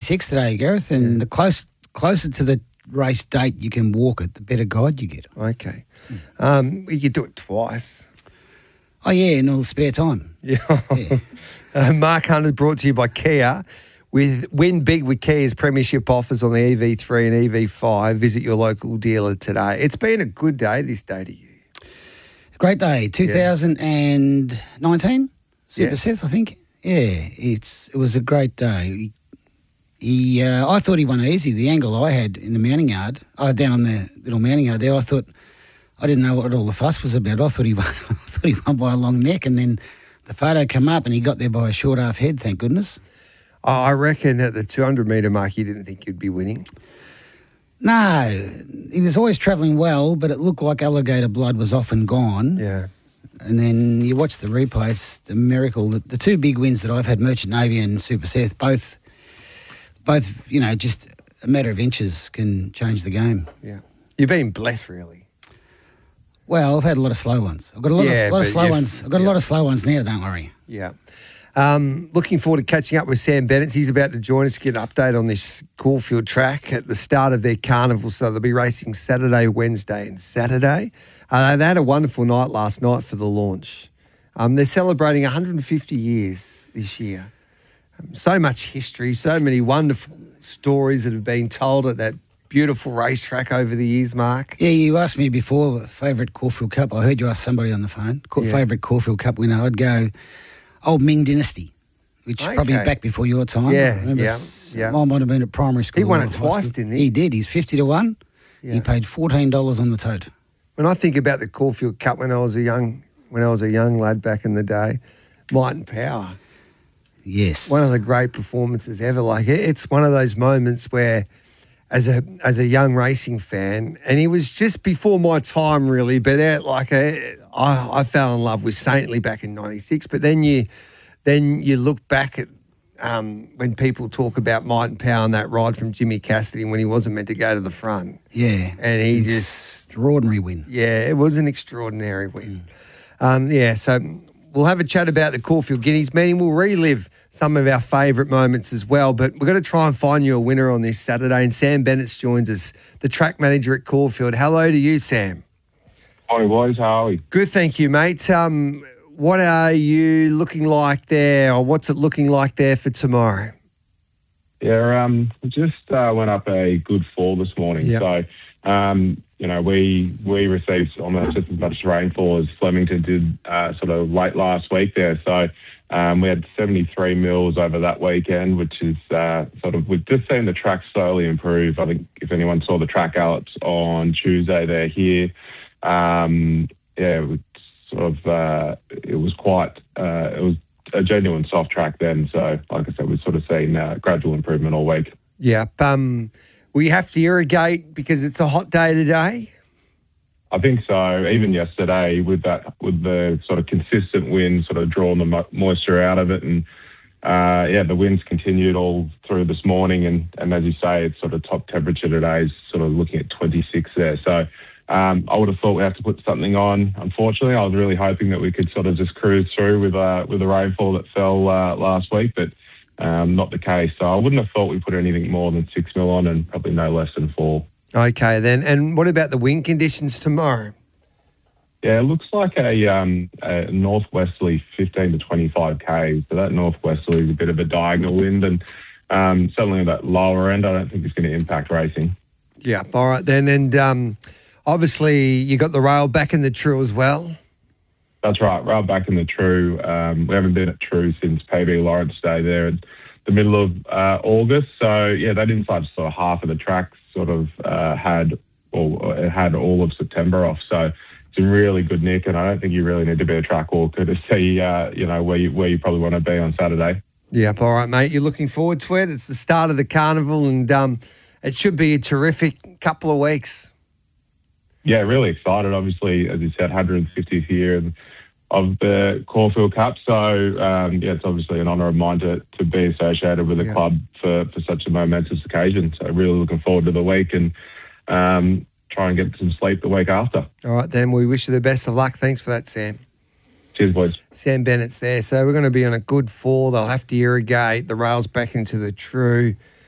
26 today, Gareth, and the closer to the race date you can walk it, the better guide you get. Okay. You could do it twice. Oh, yeah, in all the spare time. Yeah. Mark Hunter brought to you by Kia. Win big with Kia's premiership offers on the EV3 and EV5. Visit your local dealer today. It's been a good day this day to you. Great day, 2019 Super Yes. Seth, I think. Yeah, it was a great day. I thought he won easy. The angle I had in the mounting yard, down on the little mounting yard there, I didn't know what all the fuss was about. I thought he won by a long neck, and then the photo came up and he got there by a short half head, thank goodness. I reckon at the 200-metre mark you didn't think you'd be winning. No, he was always travelling well, but it looked like Alligator Blood was off and gone. Yeah. And then you watch the replays, the miracle, the two big wins that I've had, Merchant Navy and Super Seth, both, just a matter of inches can change the game. Yeah. You've been blessed, really. Well, I've had a lot of slow ones. I've got a lot of slow ones. I've got a lot of slow ones now, don't worry. Yeah. Looking forward to catching up with Sam Bennett. He's about to join us to get an update on this Caulfield track at the start of their carnival. So they'll be racing Saturday, Wednesday and Saturday. They had a wonderful night last night for the launch. They're celebrating 150 years this year. So much history, so many wonderful stories that have been told at that beautiful racetrack over the years, Mark. Yeah, you asked me before, favourite Caulfield Cup. I heard you ask somebody on the phone. Favourite Caulfield Cup winner, I'd go Old Ming Dynasty, which probably back before your time. Yeah, I remember mine might have been at primary school. He won it twice, didn't he? He did. He's 50 to 1. Yeah. He paid $14 on the tote. When I think about the Caulfield Cup when I was a young lad back in the day, Might and Power. Yes. One of the great performances ever. Like, it's one of those moments where as a young racing fan, and he was just before my time really, but I fell in love with Saintly back in 96. But then you look back at when people talk about Might and Power and that ride from Jimmy Cassidy when he wasn't meant to go to the front. Yeah. And he extraordinary win. Yeah, it was an extraordinary win. So we'll have a chat about the Caulfield Guineas meeting. We'll relive some of our favourite moments as well, but we're going to try and find you a winner on this Saturday, and Sam Bennett joins us, the track manager at Caulfield. Hello to you, Sam. Hi, boys. How are we? Good, thank you, mate. What are you looking like there, or what's it looking like there for tomorrow? Yeah, just went up a good fall this morning. Yep. So, we received almost just as much rainfall as Flemington did sort of late last week there. So we had 73 mils over that weekend, which is we've just seen the track slowly improve. I think if anyone saw the track out on Tuesday, they're here. It was a genuine soft track then. So, like I said, we've sort of seen gradual improvement all week. Yeah. We have to irrigate because it's a hot day today? I think so. Even yesterday, with the sort of consistent wind, sort of drawing the moisture out of it, and the winds continued all through this morning. And as you say, it's sort of top temperature today is sort of looking at 26 there. So I would have thought we have to put something on. Unfortunately, I was really hoping that we could sort of just cruise through with the rainfall that fell last week, but not the case. So I wouldn't have thought we put anything more than 6 mil on, and probably no less than 4. Okay, then. And what about the wind conditions tomorrow? Yeah, it looks like a northwesterly 15 to 25 k's. So that northwesterly is a bit of a diagonal wind, and certainly that lower end, I don't think it's going to impact racing. Yeah, all right then. And obviously you got the rail back in the True as well. That's right, rail back in the True. We haven't been at True since PB Lawrence Day there at the middle of August. So, yeah, that inside sort of half of the track sort of had all of September off. So it's in really good nick, and I don't think you really need to be a track walker to see, where you probably want to be on Saturday. Yep, all right, mate. You're looking forward to it. It's the start of the carnival, and it should be a terrific couple of weeks. Yeah, really excited. Obviously, as you said, 150th year of the Caulfield Cup. So, it's obviously an honour of mine to be associated with the club for such a momentous occasion. So really looking forward to the week and try and get some sleep the week after. All right, then. We wish you the best of luck. Thanks for that, Sam. Cheers, boys. Sam Bennett's there. So we're going to be on a good fall. They'll have to irrigate the rails back into the True.